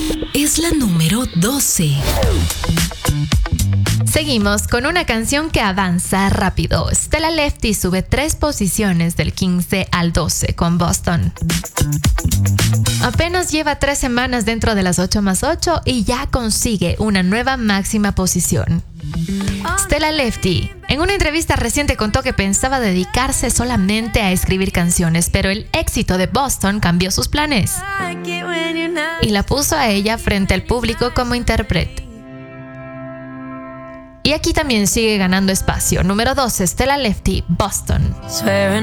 Es la número 12. Seguimos con una canción que avanza rápido. Stella Lefty sube 3 posiciones del 15 al 12 con Boston. Apenas lleva 3 semanas dentro de las 8 más 8 y ya consigue una nueva máxima posición. Stella Lefty en una entrevista reciente contó que pensaba dedicarse solamente a escribir canciones, pero el éxito de Boston cambió sus planes y la puso a ella frente al público como intérprete. Y aquí también sigue ganando espacio. Número 12, Stella Lefty, Boston.